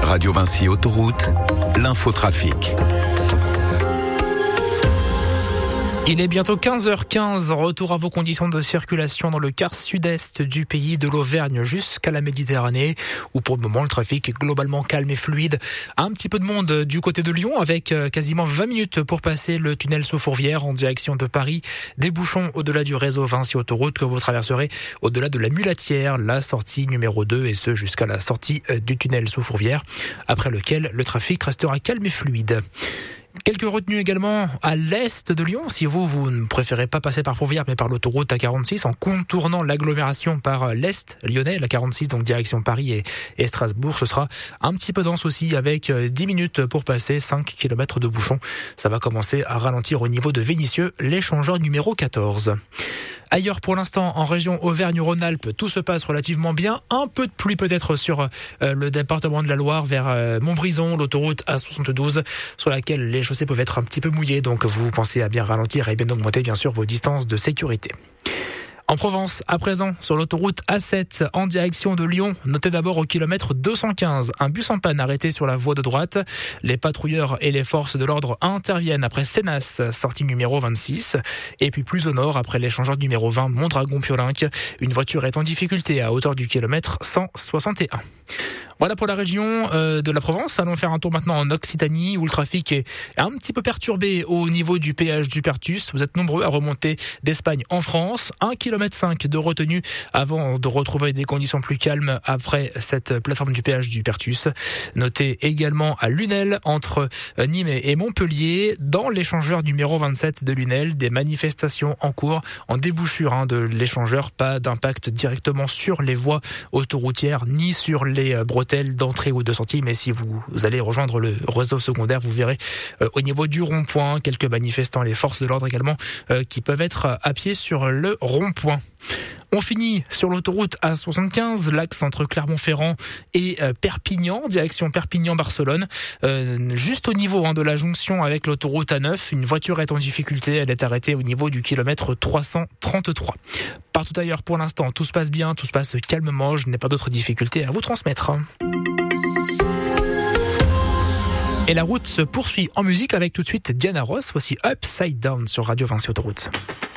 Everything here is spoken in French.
Radio Vinci Autoroute, l'infotrafic. Il est bientôt 15h15, retour à vos conditions de circulation dans le quart sud-est du pays, de l'Auvergne jusqu'à la Méditerranée, où pour le moment le trafic est globalement calme et fluide. Un petit peu de monde du côté de Lyon, avec quasiment 20 minutes pour passer le tunnel sous Fourvière en direction de Paris. Des bouchons au-delà du réseau Vinci Autoroute que vous traverserez au-delà de la Mulatière, la sortie numéro 2, et ce jusqu'à la sortie du tunnel sous Fourvière, après lequel le trafic restera calme et fluide. Quelques retenues également à l'est de Lyon, si vous ne préférez pas passer par Fourvière mais par l'autoroute A46 en contournant l'agglomération par l'est lyonnais, la 46 donc direction Paris et Strasbourg. Ce sera un petit peu dense aussi avec 10 minutes pour passer, 5 km de bouchons. Ça va commencer à ralentir au niveau de Vénissieux, l'échangeur numéro 14. Ailleurs pour l'instant, en région Auvergne-Rhône-Alpes, tout se passe relativement bien. Un peu de pluie peut-être sur le département de la Loire vers Montbrison, l'autoroute A72 sur laquelle les chaussées peuvent être un petit peu mouillées. Donc vous pensez à bien ralentir et bien augmenter bien sûr vos distances de sécurité. En Provence, à présent, sur l'autoroute A7 en direction de Lyon, notez d'abord au kilomètre 215 un bus en panne arrêté sur la voie de droite. Les patrouilleurs et les forces de l'ordre interviennent après Sénas, sortie numéro 26. Et puis plus au nord, après l'échangeur numéro 20 Mondragon-Piolinck, une voiture est en difficulté à hauteur du kilomètre 161. Voilà pour la région de la Provence. Allons faire un tour maintenant en Occitanie où le trafic est un petit peu perturbé au niveau du péage du Pertus. Vous êtes nombreux à remonter d'Espagne en France. 1,5 km de retenue avant de retrouver des conditions plus calmes après cette plateforme du péage du Pertus. Notez également à Lunel entre Nîmes et Montpellier, dans l'échangeur numéro 27 de Lunel, des manifestations en cours en débouchure de l'échangeur. Pas d'impact directement sur les voies autoroutières ni sur les bretelles d'entrée ou de sortie, mais si vous allez rejoindre le réseau secondaire, vous verrez au niveau du rond-point quelques manifestants, les forces de l'ordre également, qui peuvent être à pied sur le rond-point. On finit sur l'autoroute A75, l'axe entre Clermont-Ferrand et Perpignan, direction Perpignan-Barcelone. Juste au niveau de la jonction avec l'autoroute A9, une voiture est en difficulté, elle est arrêtée au niveau du kilomètre 333. Partout ailleurs pour l'instant, tout se passe bien, tout se passe calmement, je n'ai pas d'autres difficultés à vous transmettre. Et la route se poursuit en musique avec tout de suite Diana Ross, voici Upside Down sur Radio Vinci Autoroute.